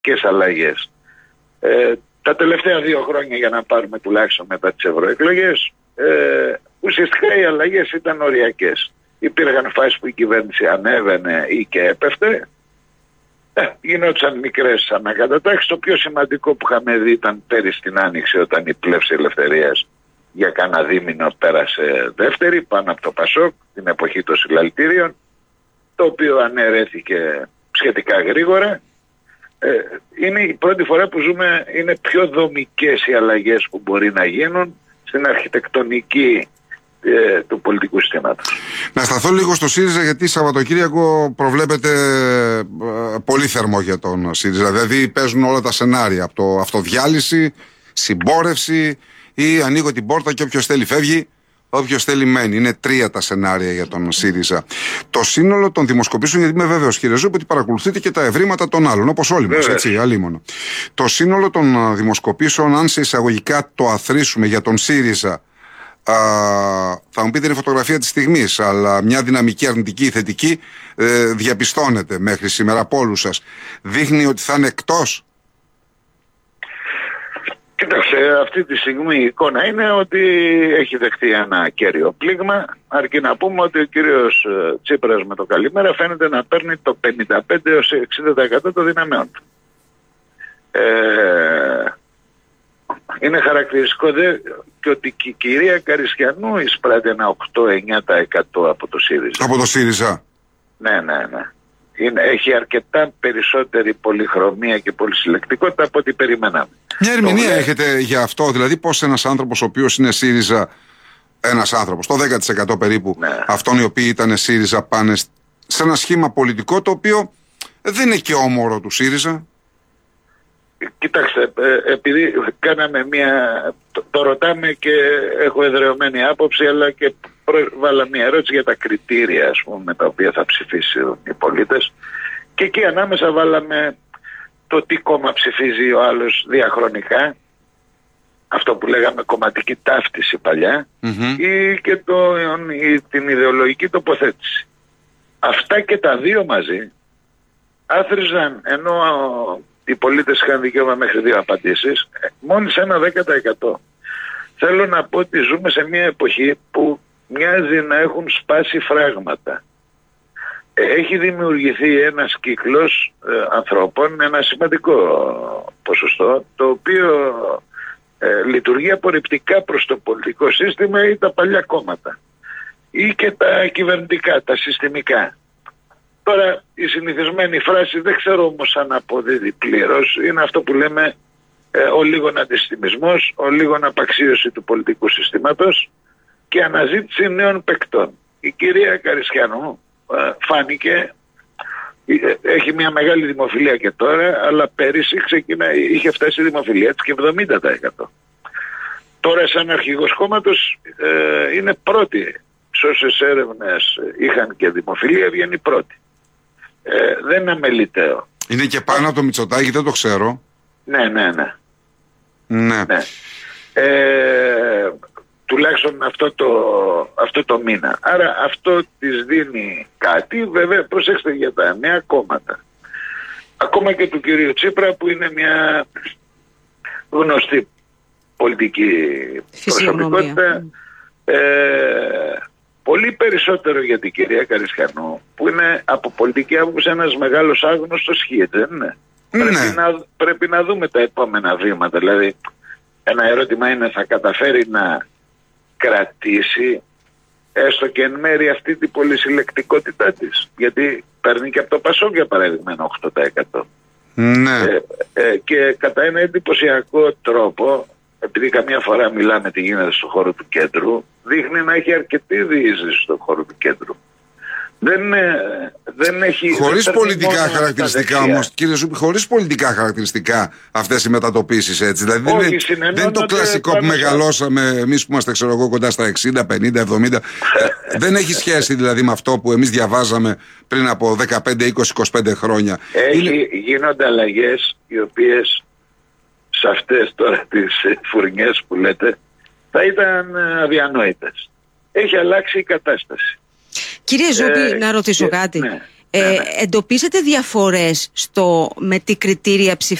αλλαγές. Τα τελευταία 2 χρόνια, για να πάρουμε τουλάχιστον μετά τις ευρωεκλογές, ουσιαστικά οι αλλαγές ήταν οριακές. Υπήρχαν φάσεις που η κυβέρνηση ανέβαινε ή και έπεφτε. Γινόντουσαν μικρές ανακατατάξεις. Το πιο σημαντικό που είχαμε δει ήταν πέρυσι την Άνοιξη, όταν η Πλεύση Ελευθερίας για κάνα δίμηνο πέρασε δεύτερη πάνω από το Πασόκ, την εποχή των συλλαλητήριων, το οποίο αναιρέθηκε σχετικά γρήγορα. Είναι η πρώτη φορά που ζούμε, είναι πιο δομικές οι αλλαγές που μπορεί να γίνουν στην αρχιτεκτονική του πολιτικού συστήματος. Να σταθώ λίγο στο ΣΥΡΙΖΑ, γιατί Σαββατοκύριακο προβλέπεται πολύ θερμό για τον ΣΥΡΙΖΑ. Δηλαδή παίζουν όλα τα σενάρια, από το αυτοδιάλυση, συμπόρευση ή ανοίγω την πόρτα και όποιος θέλει φεύγει, όποιος θέλει μένει. Είναι 3 τα σενάρια για τον ΣΥΡΙΖΑ. Το σύνολο των δημοσκοπήσεων, γιατί είμαι βέβαιος, κύριε Ζούπη, ότι παρακολουθείτε και τα ευρήματα των άλλων, όπως όλοι μας, έτσι, αλίμονο. Το σύνολο των δημοσκοπήσεων, αν σε εισαγωγικά το αθροίσουμε για τον ΣΥΡΙΖΑ, θα μου πείτε είναι φωτογραφία της στιγμής, αλλά μια δυναμική αρνητική ή θετική διαπιστώνεται μέχρι σήμερα από όλους σας. Δείχνει ότι θα είναι εκτός. Κοίταξε, αυτή τη στιγμή η εικόνα είναι ότι έχει δεχτεί ένα κέριο πλήγμα, αρκεί να πούμε ότι ο κύριος Τσίπρας με το καλημέρα φαίνεται να παίρνει το 55-60% των δυναμεών του. Είναι χαρακτηριστικό και ότι η κυρία Καριστιανού εισπράττει ένα 8-9% από το ΣΥΡΙΖΑ. Από το ΣΥΡΙΖΑ. Ναι. Έχει αρκετά περισσότερη πολυχρωμία και πολυσυλλεκτικότητα από ό,τι περιμέναμε. Μια ερμηνεία έχετε για αυτό, δηλαδή πώς ένας άνθρωπος ο οποίος είναι ΣΥΡΙΖΑ, ένας άνθρωπος, το 10% περίπου, αυτών οι οποίοι ήταν ΣΥΡΙΖΑ πάνε σε ένα σχήμα πολιτικό το οποίο δεν είναι και όμορο του ΣΥΡΙΖΑ. Κοιτάξτε, επειδή κάναμε το ρωτάμε και έχω εδρεωμένη άποψη, αλλά και βάλα μια ερώτηση για τα κριτήρια, ας πούμε, με τα οποία θα ψηφίσουν οι πολίτες, και εκεί ανάμεσα βάλαμε το τι κόμμα ψηφίζει ο άλλος διαχρονικά, αυτό που λέγαμε κομματική ταύτιση παλιά, ή και την ιδεολογική τοποθέτηση. Αυτά και τα δύο μαζί άθροιζαν, ενώ οι πολίτες είχαν δικαίωμα μέχρι 2 απαντήσεις, μόλις ένα 10%. Θέλω να πω ότι ζούμε σε μια εποχή που μοιάζει να έχουν σπάσει φράγματα. Έχει δημιουργηθεί ένας κύκλος ανθρώπων, ένα σημαντικό ποσοστό, το οποίο λειτουργεί απορριπτικά προς το πολιτικό σύστημα ή τα παλιά κόμματα ή και τα κυβερνητικά, τα συστημικά. Τώρα η συνηθισμένη φράση δεν ξέρω όμως αν αποδίδει πλήρως, είναι αυτό που λέμε ο λίγον αντισυστημισμός, ο λίγον απαξίωση του πολιτικού συστήματος και αναζήτηση νέων παικτών. Η κυρία Καριστιανού φάνηκε, έχει μια μεγάλη δημοφιλία και τώρα, αλλά πέρυσι είχε φτάσει η δημοφιλία της και 70%. Τώρα σαν αρχηγός κόμματος είναι πρώτη. Σε όσες έρευνες είχαν και δημοφιλία βγαίνει πρώτη. Δεν είναι αμεληταίο. Είναι και πάνω από το Μητσοτάκη, δεν το ξέρω. Ναι. Τουλάχιστον αυτό το μήνα. Άρα αυτό της δίνει κάτι. Βέβαια προσέξτε για τα νέα κόμματα, ακόμα και του κυρίου Τσίπρα, που είναι μια γνωστή πολιτική προσωπικότητα, πολύ περισσότερο για την κυρία Καριστιανού, που είναι από πολιτική άποψη ένας μεγάλος άγνωστος χ, δεν είναι? Πρέπει να δούμε τα επόμενα βήματα. Δηλαδή ένα ερώτημα είναι, θα καταφέρει να κρατήσει έστω και εν μέρει αυτή την πολυσυλλεκτικότητά της? Γιατί παίρνει και από το Πασόκ για παράδειγμα ένα 8%. Και κατά ένα εντυπωσιακό τρόπο, επειδή καμιά φορά μιλάμε τι γίνεται στον χώρο του κέντρου, δείχνει να έχει αρκετή διείσδυση στον χώρο του κέντρου. Δεν έχει. Χωρίς πολιτικά χαρακτηριστικά όμως, κύριε Ζούπη, χωρίς πολιτικά χαρακτηριστικά αυτές οι μετατοπίσεις, έτσι. Δηλαδή δεν είναι το κλασικό που μεγαλώσαμε εμείς που είμαστε, ξέρω εγώ, κοντά στα 60, 50, 70. Δεν έχει σχέση δηλαδή με αυτό που εμείς διαβάζαμε πριν από 15, 20, 25 χρόνια. Γίνονται αλλαγές οι οποίες σε αυτές τώρα τις φουρνιές που λέτε θα ήταν αδιανόητες. Έχει αλλάξει η κατάσταση. Κύριε Ζούπη, να ρωτήσω κάτι. Εντοπίζετε διαφορές με τι κριτήρια